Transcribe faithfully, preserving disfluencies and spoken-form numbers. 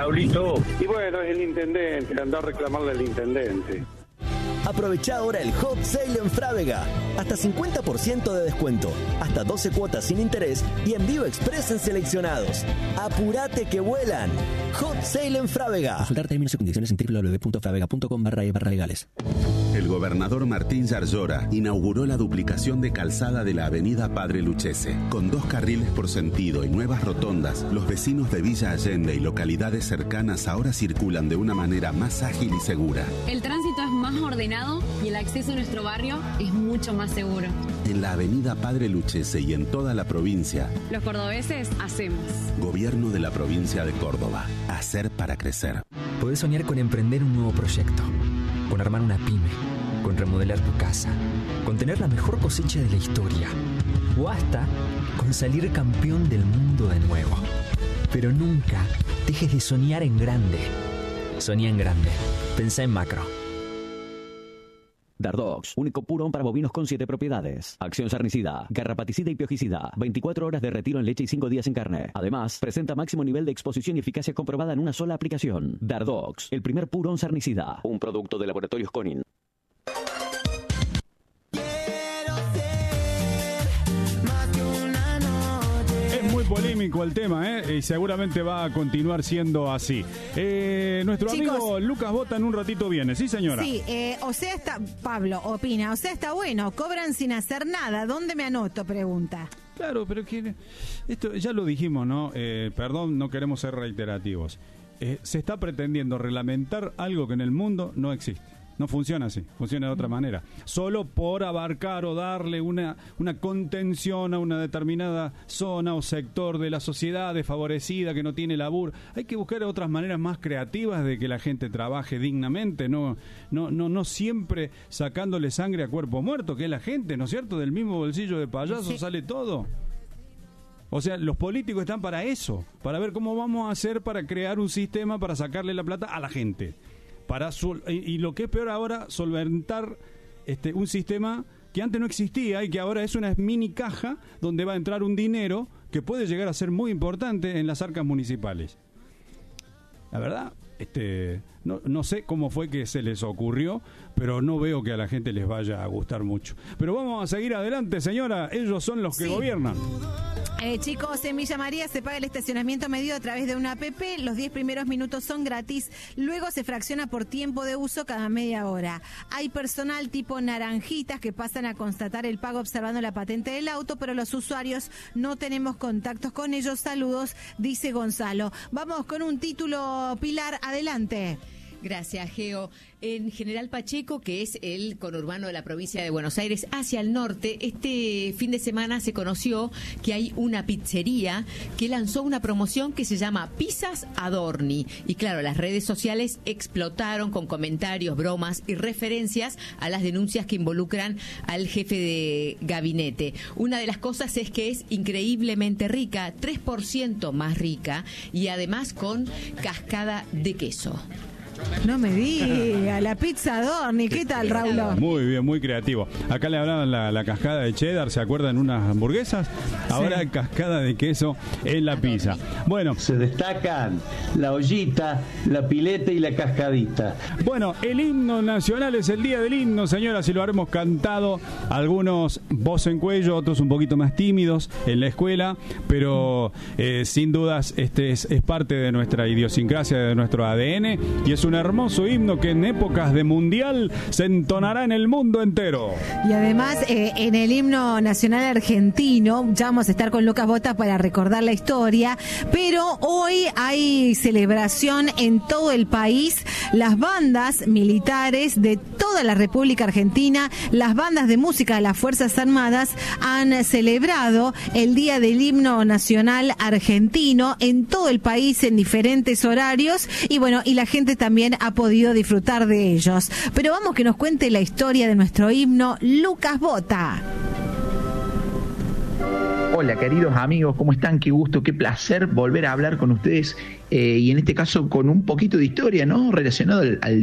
Raulito? Y bueno, es el intendente, andar a reclamarle al intendente. Aprovecha ahora el Hot Sale en Frávega. Hasta cincuenta por ciento de descuento, hasta doce cuotas sin interés y envío express en seleccionados. ¡Apurate que vuelan! Hot Sale en Frávega. Consultar términos y condiciones en doble u doble u doble u punto fravega punto com barra e barra legales. El gobernador Martín Yarlora inauguró la duplicación de calzada de la avenida Padre Lucchese. Con dos carriles por sentido y nuevas rotondas, los vecinos de Villa Allende y localidades cercanas ahora circulan de una manera más ágil y segura. El tránsito es más ordenado y el acceso a nuestro barrio es mucho más seguro. En la avenida Padre Lucchese y en toda la provincia, Los cordobeses hacemos. Gobierno de la provincia de Córdoba. Hacer para crecer. Podés soñar con emprender un nuevo proyecto, con armar una pyme, con remodelar tu casa, con tener la mejor cosecha de la historia, o hasta con salir campeón del mundo de nuevo. Pero nunca dejes de soñar en grande. Soñá en grande. Pensá en macro. Dardox, único purón para bovinos con siete propiedades. Acción sarnicida, garrapaticida y piojicida. veinticuatro horas de retiro en leche y cinco días en carne. Además, presenta máximo nivel de exposición y eficacia comprobada en una sola aplicación. Dardox, el primer purón sarnicida. Un producto de Laboratorios Conin. Polémico el tema, ¿eh? Y seguramente va a continuar siendo así. Eh, nuestro Chicos, amigo Lucas Bota en un ratito viene, ¿sí, señora? Sí, eh, o sea, está, Pablo opina, o sea, está bueno, cobran sin hacer nada, ¿dónde me anoto? Pregunta. Claro, pero que esto ya lo dijimos, ¿no? Eh, perdón, no queremos ser reiterativos. Eh, se está pretendiendo reglamentar algo que en el mundo no existe. No funciona así, funciona de otra manera. Solo por abarcar o darle una, una contención a una determinada zona o sector de la sociedad desfavorecida que no tiene laburo. Hay que buscar otras maneras más creativas de que la gente trabaje dignamente, no, no, no, no siempre sacándole sangre a cuerpo muerto, que es la gente, ¿no es cierto? Del mismo bolsillo de payaso sí. Sale todo. O sea, los políticos están para eso, para ver cómo vamos a hacer para crear un sistema para sacarle la plata a la gente. Para sol- y, y lo que es peor ahora, solventar este un sistema que antes no existía y que ahora es una mini caja donde va a entrar un dinero que puede llegar a ser muy importante en las arcas municipales. La verdad, este no, no sé cómo fue que se les ocurrió, pero no veo que a la gente les vaya a gustar mucho. Pero vamos a seguir adelante, señora. Ellos son los que sí. gobiernan. Eh, chicos, en Villa María se paga el estacionamiento medido a través de una app. Los diez primeros minutos son gratis. Luego se fracciona por tiempo de uso cada media hora. Hay personal tipo naranjitas que pasan a constatar el pago observando la patente del auto, pero los usuarios no tenemos contactos con ellos. Saludos, dice Gonzalo. Vamos con un título, Pilar, adelante. Gracias, Geo. En General Pacheco, que es el conurbano de la provincia de Buenos Aires, hacia el norte, este fin de semana se conoció que hay una pizzería que lanzó una promoción que se llama Pizzas Adorni. Y claro, las redes sociales explotaron con comentarios, bromas y referencias a las denuncias que involucran al jefe de gabinete. Una de las cosas es que es increíblemente rica, tres por ciento más rica, y además con cascada de queso. No me diga, la pizza Adorni, ¿qué tal, Raúl? Muy bien, muy creativo. Acá le hablaban la, la cascada de cheddar, ¿se acuerdan? Unas hamburguesas. Ahora sí. Cascada de queso en la pizza. Bueno, se destacan la ollita, la pileta y la cascadita. Bueno, el himno nacional es el día del himno, señoras, y lo habremos cantado algunos voz en cuello, otros un poquito más tímidos en la escuela, pero eh, sin dudas este es, es parte de nuestra idiosincrasia, de nuestro A D N, y es un hermoso himno que en épocas de mundial se entonará en el mundo entero. Y además eh, en el himno nacional argentino, ya vamos a estar con Lucas Bota para recordar la historia, pero hoy hay celebración en todo el país. Las bandas militares de toda la República Argentina, las bandas de música de las Fuerzas Armadas han celebrado el Día del Himno Nacional Argentino en todo el país en diferentes horarios, y bueno, y la gente también ha podido disfrutar de ellos. Pero vamos que nos cuente la historia de nuestro himno, Lucas Bota. Hola, queridos amigos, ¿cómo están? Qué gusto, qué placer volver a hablar con ustedes, eh, y en este caso con un poquito de historia, ¿no? Relacionado al, al